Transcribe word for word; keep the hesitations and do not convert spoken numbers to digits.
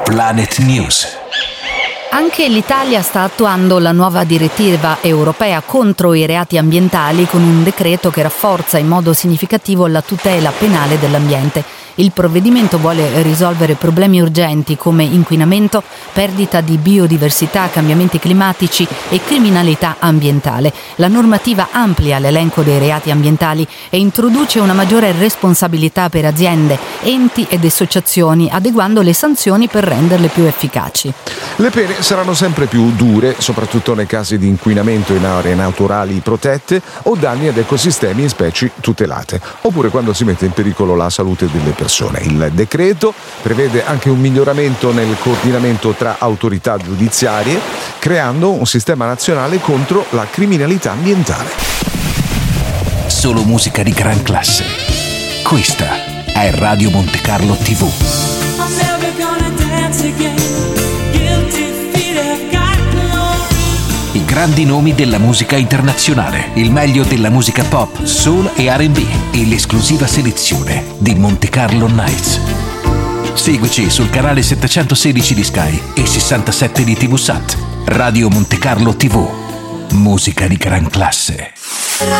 Planet News. Anche l'Italia sta attuando la nuova direttiva europea contro i reati ambientali con un decreto che rafforza in modo significativo la tutela penale dell'ambiente. Il provvedimento vuole risolvere problemi urgenti come inquinamento, perdita di biodiversità, cambiamenti climatici e criminalità ambientale. La normativa amplia l'elenco dei reati ambientali e introduce una maggiore responsabilità per aziende, enti ed associazioni, adeguando le sanzioni per renderle più efficaci. Le pene saranno sempre più dure, soprattutto nei casi di inquinamento in aree naturali protette o danni ad ecosistemi e specie tutelate, oppure quando si mette in pericolo la salute delle persone. Il decreto prevede anche un miglioramento nel coordinamento tra autorità giudiziarie, creando un sistema nazionale contro la criminalità ambientale. Solo musica di gran classe. Questa è Radio Monte Carlo tivù. I grandi nomi della musica internazionale, il meglio della musica pop, soul e R and B e l'esclusiva selezione di Monte Carlo Nights. Seguici sul canale settecentosedici di Sky e sessantasette di tivù Sat. Radio Monte Carlo tivù. Musica di gran classe.